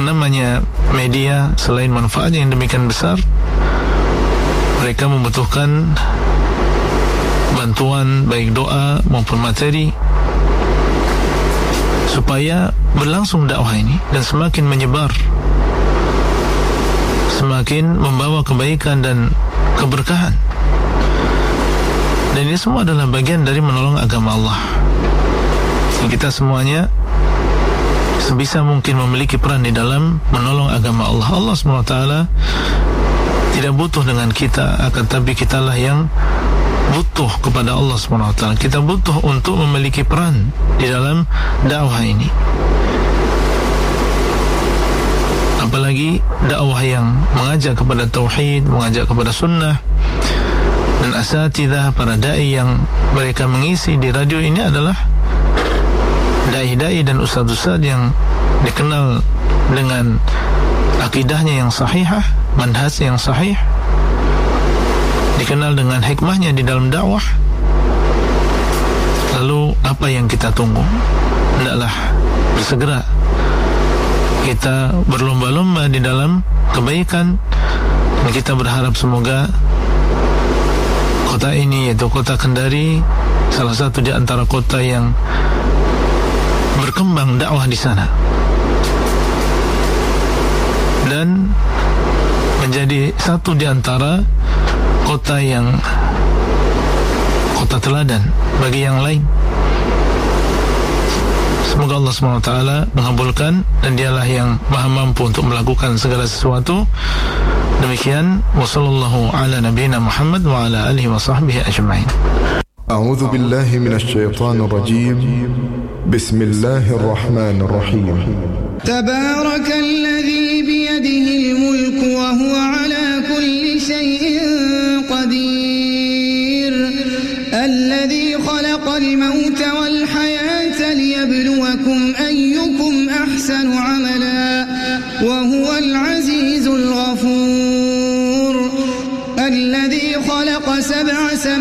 namanya media, selain manfaatnya yang demikian besar, mereka membutuhkan bantuan baik doa maupun materi supaya berlangsung dakwah ini dan semakin menyebar, semakin membawa kebaikan dan keberkahan. Dan ini semua adalah bagian dari menolong agama Allah. Kita semuanya sebisa mungkin memiliki peran di dalam menolong agama Allah. Allah SWT tidak butuh dengan kita, akan tapi kitalah yang butuh kepada Allah SWT. Kita butuh untuk memiliki peran di dalam dakwah ini, apalagi dakwah yang mengajak kepada tauhid, mengajak kepada sunnah. Dan asatidzah, para da'i yang mereka mengisi di radio ini adalah da'i-da'i dan ustaz-ustaz yang dikenal dengan akidahnya yang sahihah, manhajnya yang sahih, dikenal dengan hikmahnya di dalam dakwah. Lalu apa yang kita tunggu? Hendaklah bersegera kita berlomba-lomba di dalam kebaikan, dan kita berharap semoga kota ini, yaitu kota Kendari, salah satu di antara kota yang berkembang dakwah di sana dan menjadi satu di antara kota yang kota teladan bagi yang lain. Semoga Allah SWT mengabulkan, dan dialah yang maha mampu untuk melakukan segala sesuatu. Demikian, wassallallahu ala nabiyina Muhammad wa ala alihi wa sahbihi ajma'in. A'udzu billahi minasy syaithanir rajim. Bismillahirrahmanirrahim. Tabarakalladzi biyadihi al-mulku wa huwa ala kulli shay'in qadir. Alladzi khalaqal mauta wal hayata liyabluwakum ayyukum ahsanu amala wa huwal azizul ghafur. Alladzi khalaqa sab'a